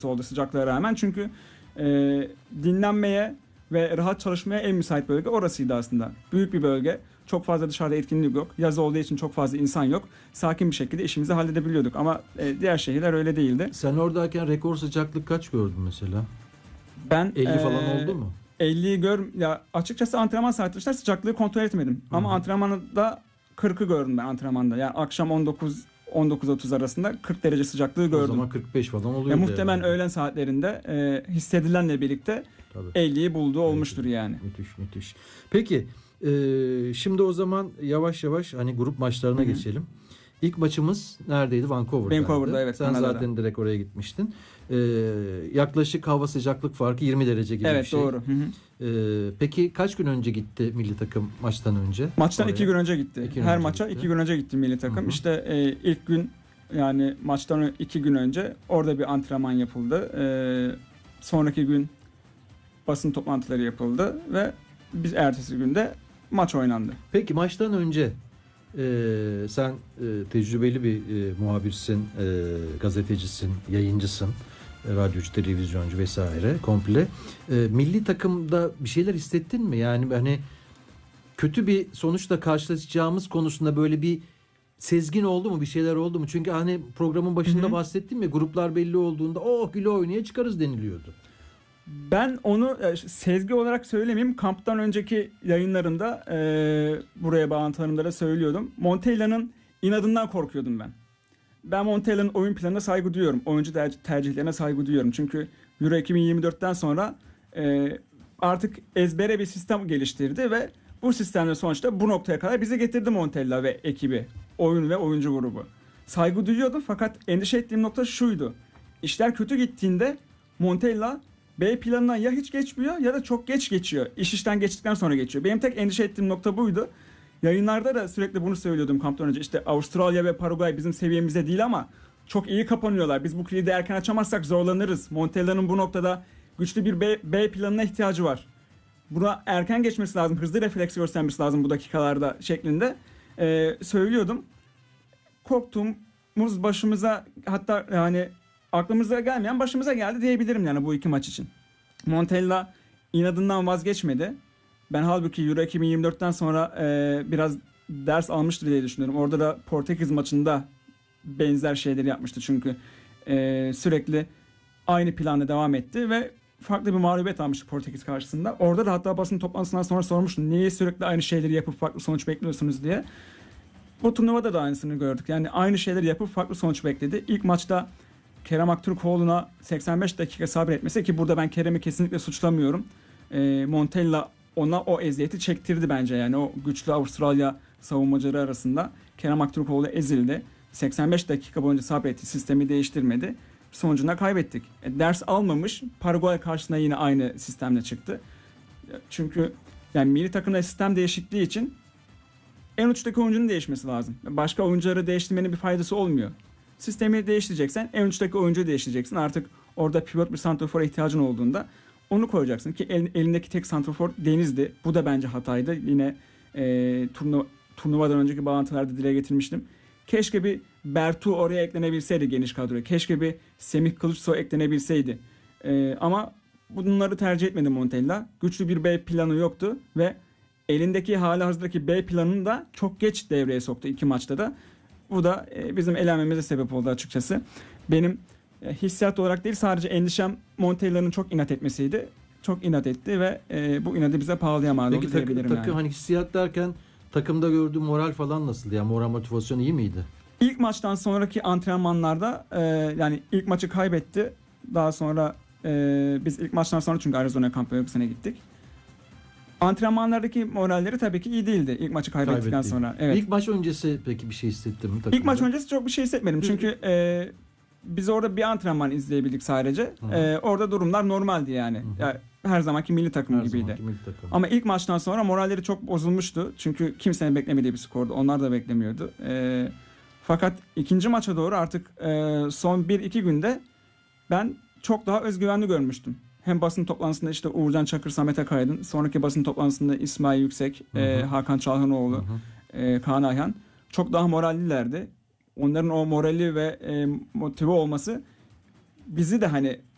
oldu sıcaklığa rağmen. Çünkü dinlenmeye ve rahat çalışmaya en müsait bölge orasıydı aslında. Büyük bir bölge. Çok fazla dışarıda etkinlik yok. Yaz olduğu için çok fazla insan yok. Sakin bir şekilde işimizi halledebiliyorduk. Ama diğer şehirler öyle değildi. Sen oradayken rekor sıcaklık kaç gördün mesela? Ben 50 falan oldu mu? 50'yi ya açıkçası antrenman saati dışında sıcaklığı kontrol etmedim. Hı-hı. Ama antrenmanda 40'ı gördüm ben antrenmanda. Yani akşam 19-30 arasında 40 derece sıcaklığı gördüm. O zaman 45 falan oluyor. Muhtemelen yani öğlen saatlerinde hissedilenle birlikte tabii 50'yi bulduğu olmuştur yani. Müthiş. Peki şimdi o zaman yavaş yavaş hani grup maçlarına geçelim. İlk maçımız neredeydi? Vancouver'da. Evet. Sen Kanada'da. zaten direkt oraya gitmiştin. Yaklaşık hava sıcaklık farkı 20 derece gibi bir şey. Evet doğru. Peki kaç gün önce gitti milli takım maçtan önce? Maçtan 2 gün önce gitti. Her maça gitti. 2 gün önce gitti milli takım. Hı-hı. İşte ilk gün yani maçtan 2 gün önce orada bir antrenman yapıldı. Sonraki gün basın toplantıları yapıldı ve biz ertesi günde maç oynandı. Peki maçtan önce sen tecrübeli bir muhabirsin, gazetecisin, yayıncısın, radyocu, televizyoncu vesaire komple. Milli takımda bir şeyler hissettin mi? Yani hani kötü bir sonuçla karşılaşacağımız konusunda böyle bir sezgin oldu mu? Bir şeyler oldu mu? Çünkü hani programın başında bahsettim ya, gruplar belli olduğunda güle oynaya çıkarız deniliyordu. Ben onu sezgi olarak söylemeyeyim. Kamptan önceki yayınlarımda buraya bağlantılarımda da söylüyordum. Montella'nın inadından korkuyordum ben. Ben Montella'nın oyun planına saygı duyuyorum. Oyuncu tercihlerine saygı duyuyorum. Çünkü Euro 2024'ten sonra artık ezbere bir sistem geliştirdi ve bu sistemle sonuçta bu noktaya kadar bizi getirdi Montella ve ekibi. Oyun ve oyuncu grubu. Saygı duyuyordum fakat endişe ettiğim nokta şuydu. İşler kötü gittiğinde Montella B planından ya hiç geçmiyor ya da çok geç geçiyor. İş işten geçtikten sonra geçiyor. Benim tek endişe ettiğim nokta buydu. Yayınlarda da sürekli bunu söylüyordum kamptan önce. İşte Avustralya ve Paraguay bizim seviyemizde değil ama çok iyi kapanıyorlar. Biz bu kilidi erken açamazsak zorlanırız. Montella'nın bu noktada güçlü bir B planına ihtiyacı var. Buna erken geçmesi lazım. Hızlı refleks göstermesi lazım bu dakikalarda şeklinde söylüyordum. Korktuğumuz başımıza, hatta yani aklımıza gelmeyen başımıza geldi diyebilirim yani bu iki maç için. Montella inadından vazgeçmedi. Ben halbuki Euro 2024'ten sonra biraz ders almıştır diye düşünüyorum. Orada da Portekiz maçında benzer şeyleri yapmıştı çünkü sürekli aynı planla devam etti ve farklı bir mağlubiyet almıştı Portekiz karşısında. Orada da hatta basın toplantısından sonra sormuştum. Niye sürekli aynı şeyleri yapıp farklı sonuç bekliyorsunuz diye. Bu turnuvada da aynısını gördük. Yani aynı şeyleri yapıp farklı sonuç bekledi. İlk maçta Kerem Aktürkoğlu'na 85 dakika sabretmesi, ki burada ben Kerem'i kesinlikle suçlamıyorum. Montella ona o eziyeti çektirdi bence, yani o güçlü Avustralya savunmacıları arasında. Kerem Aktürkoğlu ezildi. 85 dakika boyunca sabretti, sistemi değiştirmedi. Sonucunda kaybettik. Ders almamış, Paraguay karşısında yine aynı sistemle çıktı. Çünkü yani milli takımda sistem değişikliği için en uçtaki oyuncunun değişmesi lazım. Başka oyuncuları değiştirmenin bir faydası olmuyor. Sistemi değiştireceksen en uçtaki oyuncuyu değiştireceksin. Artık orada pivot bir santrafora ihtiyacın olduğunda onu koyacaksın ki elindeki tek santrafor Deniz'di. Bu da bence hataydı. Yine turnuvadan önceki bağlantılarda dile getirmiştim. Keşke bir Bertu oraya eklenebilseydi geniş kadroya. Keşke bir Semih Kılıçsoy eklenebilseydi. Ama bunları tercih etmedi Montella. Güçlü bir B planı yoktu ve elindeki halihazırdaki B planını da çok geç devreye soktu iki maçta da. Bu da bizim elenmemize sebep oldu açıkçası. Benim hissiyat olarak değil, sadece endişem Montella'nın çok inat etmesiydi. Çok inat etti ve bu inadı bize pahalıya mal oldu diyebilirim. Peki yani. Hani hissiyat derken takımda gördüğü moral falan nasıldı? Yani moral, motivasyon iyi miydi? İlk maçtan sonraki antrenmanlarda yani ilk maçı kaybetti. Daha sonra biz ilk maçtan sonra çünkü Arizona kamp bölgesine gittik. Antrenmanlardaki moralleri tabii ki iyi değildi ilk maçı kaybettikten sonra. Evet. İlk maç öncesi peki bir şey hissettin mi takımda? İlk maç öncesi çok bir şey hissetmedim. Çünkü biz orada bir antrenman izleyebildik sadece. Orada durumlar normaldi yani. Yani her zamanki milli takım gibiydi. Ama ilk maçtan sonra moralleri çok bozulmuştu. Çünkü kimsenin beklemediği bir skordu. Onlar da beklemiyordu. Fakat ikinci maça doğru artık son 1-2 günde ben çok daha özgüvenli görmüştüm. Hem basın toplantısında işte Uğurcan Çakır, Samet Akaydın. Sonraki basın toplantısında İsmail Yüksek, Hakan Çalhanoğlu, Kaan Ayhan. Çok daha morallilerdi. Onların o morali ve motive olması bizi de hani